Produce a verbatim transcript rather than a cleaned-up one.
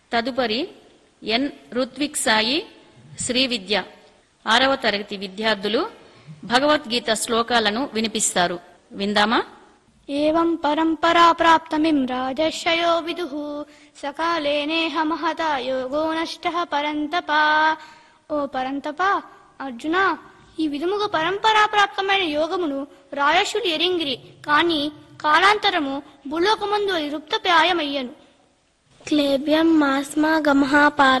తదుపరి ఎన్ రుత్విక్ సాయి శ్రీ విద్య ఆరవ తరగతి విద్యార్థులు భగవద్గీత శ్లోకాలను వినిపిస్తారు. విందామా? ఏవం పరంపరా ప్రాప్తమిం రాజర్షయో విదుః సకాలే నేహ మహతా యోగో నష్టః పరంతప. ఓ పరంతప, అర్జున, ఈ విధముగా పరంపరా ప్రాప్తమైన యోగమును రాజర్షులు ఎరింగిరి, కాని కాలాంతరము భూలోకమందు అది లుప్తప్రాయమయ్యను. క్లేబ్యం మాస్మా గమః